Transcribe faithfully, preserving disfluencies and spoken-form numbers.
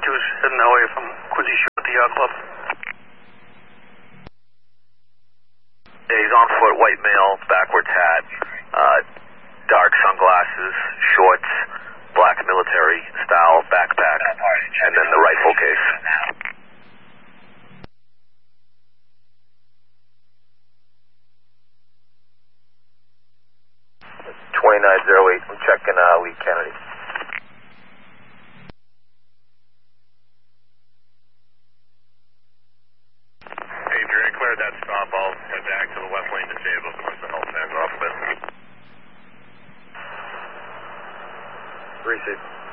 was heading that way from Quincy Show at the Yacht Club. Yeah, he's on foot, white male, backwards hat, uh, dark sunglasses, shorts, black military style backpack, and then the rifle case. twenty-nine oh eight, I'm checking uh, Lee Kennedy. Hey, if you're in clear that stop, I'll head back to the left lane disabled once the health man's off of it. Three six.